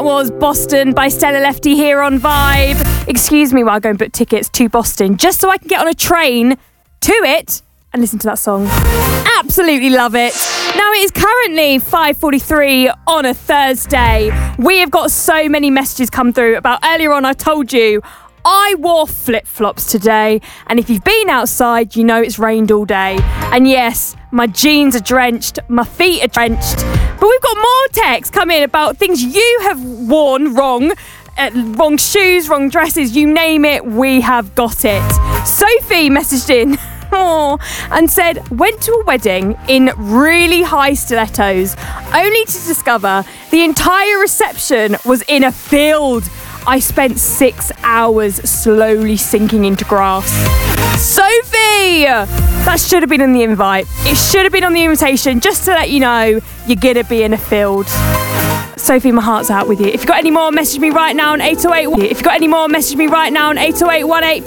was Boston by Stella Lefty here on Vibe. Excuse me while I go and book tickets to Boston, just so I can get on a train to it and listen to that song. Absolutely love it. Now it is currently 5:43 on a Thursday. We have got so many messages come through about earlier on. I told you I wore flip-flops today, and if you've been outside, you know it's rained all day. And yes, my jeans are drenched, my feet are drenched. But we've got more texts come in about things you have worn wrong. Wrong shoes, wrong dresses, you name it, we have got it. Sophie messaged in and said, went to a wedding in really high stilettos, only to discover the entire reception was in a field. I spent 6 hours slowly sinking into grass. Sophie! That should have been in the invite. It should have been on the invitation, just to let you know you're gonna be in a field. Sophie, my heart's out with you. If you've got any more, message me right now on 808. If you've got any more, message me right now on 80818.